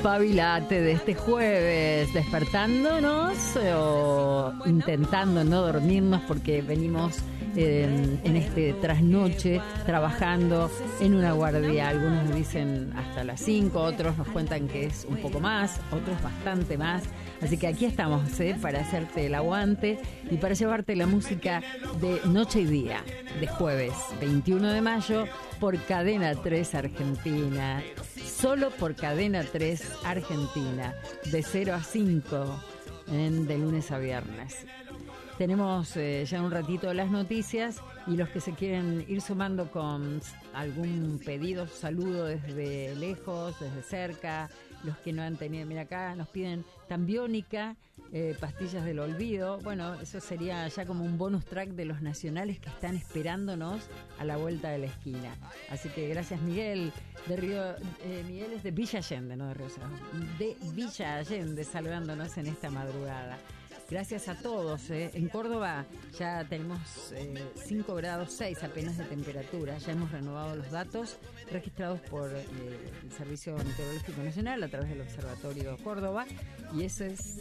Despabilate de este jueves, despertándonos o intentando no dormirnos porque venimos en este trasnoche trabajando en una guardia. Algunos dicen hasta las 5, otros nos cuentan que es un poco más, otros bastante más. Así que aquí estamos para hacerte el aguante y para llevarte la música de Noche y Día, de jueves 21 de mayo por Cadena 3 Argentina. Solo por Cadena 3 Argentina, de 0 a 5, de lunes a viernes. Tenemos ya un ratito las noticias y los que se quieren ir sumando con algún pedido, saludo desde lejos, desde cerca, los que no han tenido, mira acá nos piden Tambiónica, Pastillas del Olvido. Bueno, eso sería ya como un bonus track de los nacionales que están esperándonos a la vuelta de la esquina. Así que gracias Miguel, de Río, Miguel es de Villa Allende, no de Río Cerrado, de Villa Allende, saludándonos en esta madrugada. Gracias a todos. En Córdoba ya tenemos 5 grados 6 apenas de temperatura. Ya hemos renovado los datos registrados por el Servicio Meteorológico Nacional a través del Observatorio Córdoba. Y ese es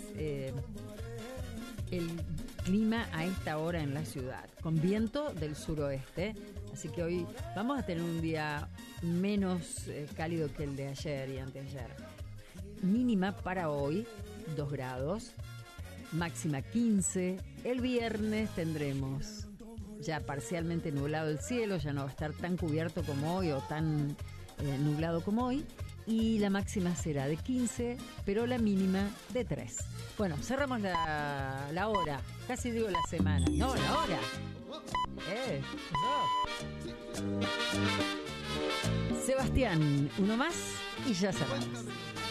el clima a esta hora en la ciudad, con viento del suroeste. Así que hoy vamos a tener un día menos cálido que el de ayer y anteayer. Mínima para hoy, 2 grados. Máxima 15. El viernes tendremos ya parcialmente nublado el cielo, ya no va a estar tan cubierto como hoy o tan nublado como hoy. Y la máxima será de 15, pero la mínima de 3. Bueno, cerramos la hora, casi digo la semana. No, la hora. Sebastián, uno más y ya cerramos.